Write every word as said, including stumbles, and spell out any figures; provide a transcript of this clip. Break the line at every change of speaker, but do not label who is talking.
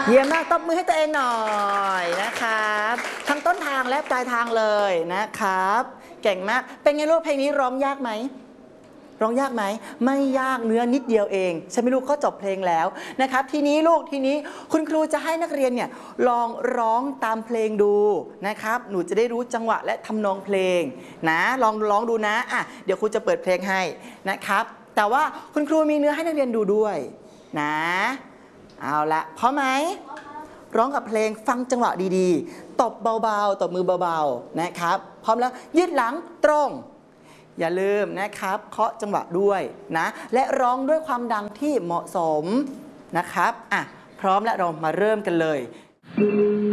เยี่ยมมากตบมือให้ตัวเองหน่อยนะครับทั้งต้นทางและปลายทางเลยนะครับเก่งมากเป็นไงลูกเพลงนี้ร้องยากไหมร้องยากไหมไม่ยากเนื้อนิดเดียวเองใช่ไหมลูกก็จบเพลงแล้วนะครับทีนี้ลูกทีนี้คุณครูจะให้นักเรียนเนี่ยลองร้องตามเพลงดูนะครับหนูจะได้รู้จังหวะและทำนองเพลงนะลองร้องดูนะอ่ะเดี๋ยวครูจะเปิดเพลงให้นะครับแต่ว่าคุณครูมีเนื้อให้นักเรียนดูด้วยนะเอาละพร้อมไหมร้องกับเพลงฟังจังหวะดีๆตบเบาๆตบมือเบาๆนะครับพร้อมแล้วยืดหลังตรงอย่าลืมนะครับเคาะจังหวะด้วยนะและร้องด้วยความดังที่เหมาะสมนะครับอ่ะพร้อมแล้วเรามาเริ่มกันเลย